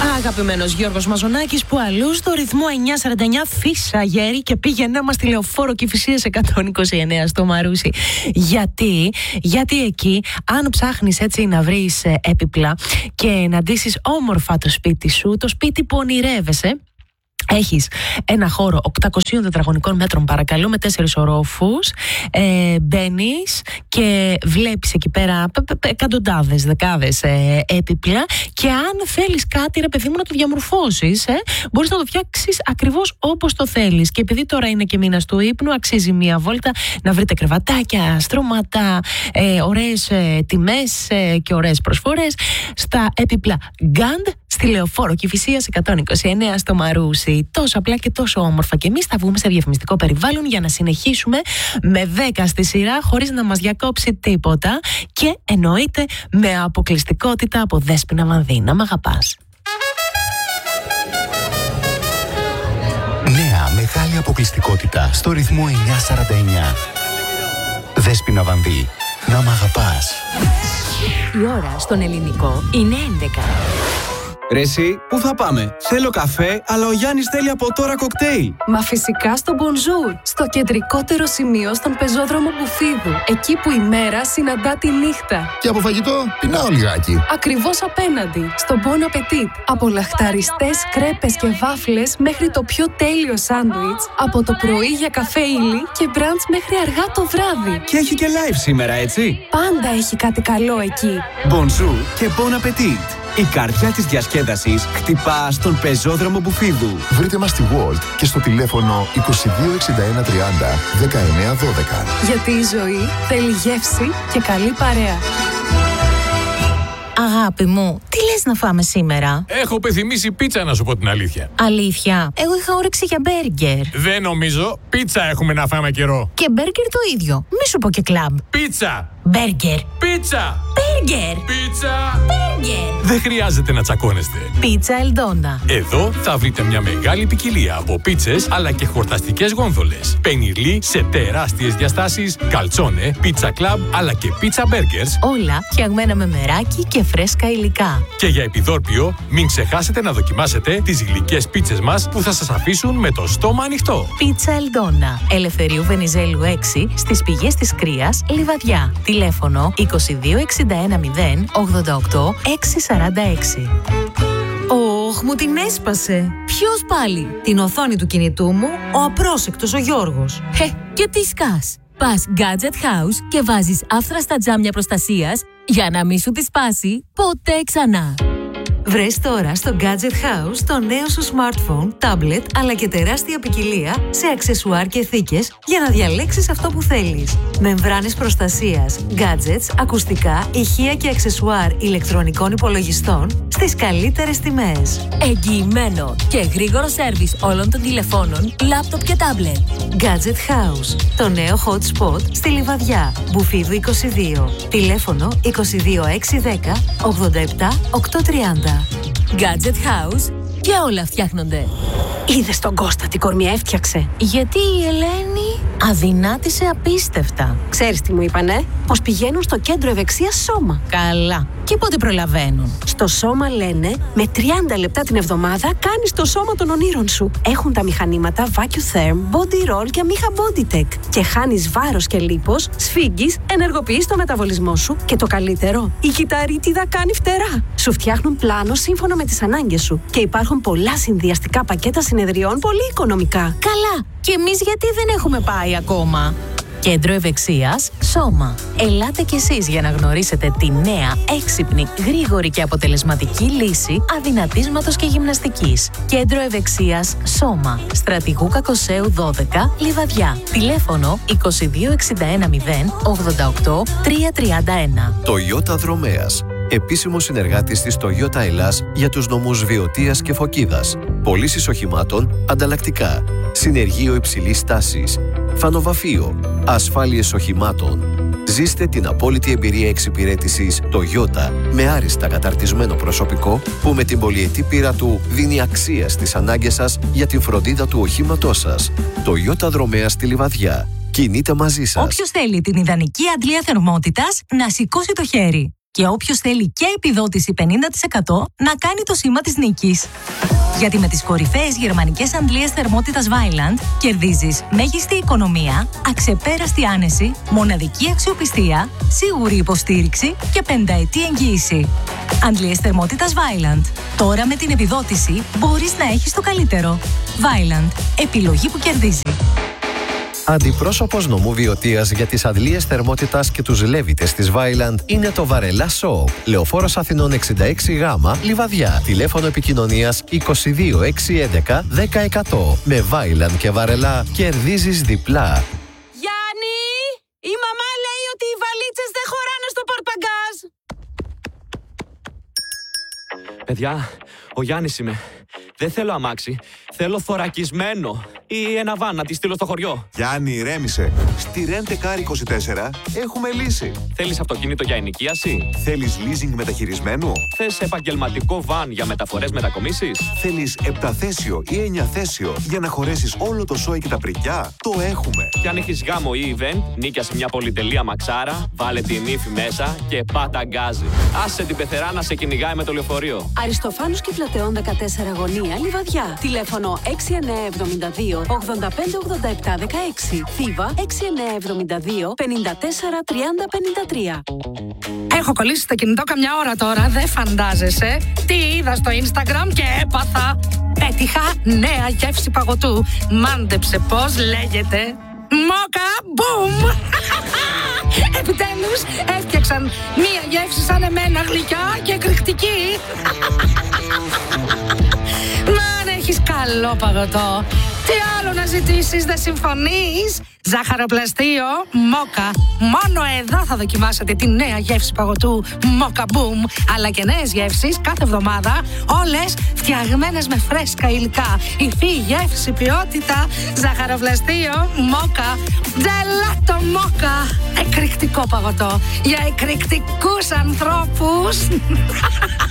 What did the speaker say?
Αγαπημένος Γιώργος Μαζονάκης που αλλού στο ρυθμό 949 φύσαγε και πήγαινε μας στη Λεωφόρο Κηφισίας 129 στο Μαρούσι. Γιατί εκεί, αν ψάχνεις έτσι να βρεις έπιπλα και να ντύσεις όμορφα το σπίτι σου, το σπίτι που ονειρεύεσαι, έχεις ένα χώρο 800 τετραγωνικών μέτρων, παρακαλώ, με 4 ορόφους. Μπαίνεις και βλέπεις εκεί πέρα εκατοντάδες, δεκάδες έπιπλα, και αν θέλεις κάτι, ρε παιδί μου, να το διαμορφώσεις, μπορείς να το φτιάξεις ακριβώς όπως το θέλεις. Και επειδή τώρα είναι και μήνας του ύπνου, αξίζει μία βόλτα να βρείτε κρεβατάκια, στρώματα, ωραίες τιμές και ωραίες προσφορές στα έπιπλα Gand στη Λεωφόρο Κηφισίας 129 στο Μαρούσι. Τόσο απλά και τόσο όμορφα. Και εμείς θα βγούμε σε διαφημιστικό περιβάλλον για να συνεχίσουμε με 10 στη σειρά χωρίς να μας διακόψει τίποτα, και εννοείται με αποκλειστικότητα από Δέσποινα Βανδύ. Να μ' αγαπάς. Νέα μεγάλη αποκλειστικότητα στο ρυθμό 949. Δέσποινα Βανδύ. Να μ' αγαπάς. Η ώρα στον ελληνικό είναι 11. Ρε εσύ, πού θα πάμε? Θέλω καφέ, αλλά ο Γιάννης θέλει από τώρα κοκτέιλ. Μα φυσικά στο Bonjour, στο κεντρικότερο σημείο στον πεζόδρομο Μπουφίδου. Εκεί που η μέρα συναντά τη νύχτα. Και από φαγητό, πεινάω λιγάκι. Ακριβώς απέναντι, στο Bon Appetit. Από λαχταριστές κρέπες και βάφλες μέχρι το πιο τέλειο σάντουιτς. Από το πρωί για καφέ ύλη και μπραντς μέχρι αργά το βράδυ. Και έχει και live σήμερα, έτσι? Πάντα έχει κάτι καλό εκεί. Bonjour και Bon Appetit. Η καρδιά της διασκέδασης χτυπά στον πεζόδρομο Μπουφίδου. Βρείτε μας στη Walt και στο τηλέφωνο 22 61 30 19 12. Γιατί η ζωή θέλει γεύση και καλή παρέα. Αγάπη μου, τι λες να φάμε σήμερα? Έχω πεθυμίσει πίτσα, να σου πω την αλήθεια. Αλήθεια? Εγώ είχα όρεξη για μπέργκερ. Δεν νομίζω. Πίτσα έχουμε να φάμε καιρό. Και μπέργκερ το ίδιο. Μη σου πω και κλαμπ. Πίτσα! Μπέργκερ. Πίτσα! Μπέργκερ. Πίτσα! Μπέργκερ. Δεν χρειάζεται να τσακώνεστε. Πίτσα Ελντόνα. Εδώ θα βρείτε μια μεγάλη ποικιλία από πίτσες αλλά και χορταστικές γόνδολες. Πενιρλί σε τεράστιες διαστάσεις, καλτσόνε, πίτσα κλαμπ αλλά και πίτσα μπέργκερς. Όλα φτιαγμένα με μεράκι και φρέσκα υλικά. Και για επιδόρπιο, μην ξεχάσετε να δοκιμάσετε τις γλυκές πίτσες μας που θα σας αφήσουν με το στόμα ανοιχτό. Πίτσα Ελντόνα. Ελευθερίου Βενιζέλου 6 στις Πηγές της Κρίας, Λιβαδιά. Τηλέφωνο 22 61 0 88 646. Ωχ, μου την έσπασε. Ποιος πάλι? Την οθόνη του κινητού μου, ο απρόσεκτος ο Γιώργος. Και τι σκάς? Πας Gadget House και βάζεις άφθραστα τζάμια προστασίας για να μην σου τη σπάσει ποτέ ξανά. Βρες τώρα στο Gadget House το νέο σου smartphone, tablet, αλλά και τεράστια ποικιλία σε αξεσουάρ και θήκες για να διαλέξεις αυτό που θέλεις. Μεμβράνες προστασίας, gadgets, ακουστικά, ηχεία και αξεσουάρ ηλεκτρονικών υπολογιστών στις καλύτερες τιμές. Εγγυημένο και γρήγορο σέρβις όλων των τηλεφώνων, λάπτοπ και τάμπλετ. Gadget House, το νέο hot spot στη Λιβαδιά, Μπουφίδου 22. Τηλέφωνο 22 610 87 830. Gadget House, και όλα φτιάχνονται. Είδες τον Κώστα τι κορμιά έφτιαξε? Γιατί η Ελένη αδυνάτησε απίστευτα. Ξέρεις τι μου είπανε? Πως πηγαίνουν στο κέντρο ευεξίας Σώμα. Καλά. Και πότε προλαβαίνουν? Στο Σώμα λένε με 30 λεπτά την εβδομάδα κάνεις το σώμα των ονείρων σου. Έχουν τα μηχανήματα VacuTherm, Body Roll και Amiha BodyTech. Και χάνεις βάρος και λίπος, σφίγγεις, ενεργοποιείς το μεταβολισμό σου και το καλύτερο, η κυταρίτιδα κάνει φτερά. Σου φτιάχνουν πλάνο σύμφωνα με τις ανάγκες σου. Και υπάρχουν πολλά συνδυαστικά πακέτα συνεδριών πολύ οικονομικά. Καλά. Και εμείς γιατί δεν έχουμε πάει ακόμα? Κέντρο Ευεξίας Σώμα. Ελάτε κι εσείς για να γνωρίσετε τη νέα, έξυπνη, γρήγορη και αποτελεσματική λύση αδυνατίσματος και γυμναστικής. Κέντρο Ευεξίας Σώμα. Στρατηγού Κακοσέου 12, Λιβαδιά. Τηλέφωνο 22 61 0 88 331. Toyota Δρομέας. Επίσημος συνεργάτης της Toyota Ελλάς για τους νομούς Βιωτίας και Φωκίδας. Πωλήσεις οχημάτων ανταλλακτικά. Συνεργείο υψηλής τάσης. Φανοβαφείο. Ασφάλειες οχημάτων. Ζήστε την απόλυτη εμπειρία εξυπηρέτησης Toyota με άριστα καταρτισμένο προσωπικό που με την πολυετή πείρα του δίνει αξία στις ανάγκες σας για την φροντίδα του οχήματός σας. Toyota Δρομέας στη Λιβαδιά. Κινείται μαζί σας. Όποιος θέλει την ιδανική αντλία θερμότητας, να σηκώσει το χέρι. Και όποιος θέλει και επιδότηση 50% να κάνει το σήμα της νίκης. Γιατί με τις κορυφαίες γερμανικές αντλίες θερμότητας Vaillant κερδίζεις μέγιστη οικονομία, αξεπέραστη άνεση, μοναδική αξιοπιστία, σίγουρη υποστήριξη και 5ετή εγγύηση. Αντλίες θερμότητας Vaillant. Τώρα με την επιδότηση μπορείς να έχεις το καλύτερο. Vaillant. Επιλογή που κερδίζει. Αντιπρόσωπος νομού Βιωτίας για τις αντλίες θερμότητας και τους λέβητες της Vaillant είναι το Βαρελά Shop. Λεωφόρος Αθηνών 66Γ, Λιβαδιά. Τηλέφωνο επικοινωνίας 22 611 10%. Με Vaillant και Βαρελά κερδίζεις διπλά. Γιάννη, η μαμά λέει ότι οι βαλίτσες δεν χωράνε στο πορτμπαγκάζ. Παιδιά, ο Γιάννης είμαι. Δεν θέλω αμάξι. Θέλω θωρακισμένο. Ή ένα βαν να τη στείλω στο χωριό. Γιάννη, ηρέμησε. Στη Rent-A-Car 24 έχουμε λύση. Θέλεις αυτοκίνητο για ενοικίαση? Θέλεις leasing μεταχειρισμένου? Θες επαγγελματικό βαν για μεταφορές μετακομίσεις? Θέλεις 7θέσιο ή 9θέσιο για να χωρέσεις όλο το σόι και τα πρικιά? Το έχουμε. Και αν έχεις γάμο ή event, νίκιασε μια πολυτελεία μαξάρα, βάλε την ύφη μέσα και πάτα γκάζι. Άσε την πεθερά να σε κυνηγάει με το λεωφορείο. Αριστοφάνους και Πλατεών 14 γωνία, Λιβαδιά. Τηλέφωνο 6972 8587 16. Θήβα 6972 54 30 53. Έχω κολλήσει το κινητό καμιά ώρα τώρα, δεν φαντάζεσαι. Τι είδα στο Instagram και έπαθα. Πέτυχα νέα γεύση παγωτού. Μάντεψε πώς λέγεται. Μόκα μπουμ! Επιτέλους έφτιαξαν μία γεύση σαν εμένα, γλυκιά και εκρηκτική. Μα αν έχεις καλό παγωτό, τι άλλο να ζητήσεις, δεν συμφωνείς? Ζάχαροπλαστείο Μόκα. Μόνο εδώ θα δοκιμάσετε τη νέα γεύση παγωτού Μόκα Boom. Αλλά και νέες γεύσεις κάθε εβδομάδα, όλες φτιαγμένες με φρέσκα υλικά. Υφή, γεύση, ποιότητα. Ζάχαροπλαστείο Μόκα. Τζελάτο Μόκα. Εκρηκτικό παγωτό για εκρηκτικούς ανθρώπους.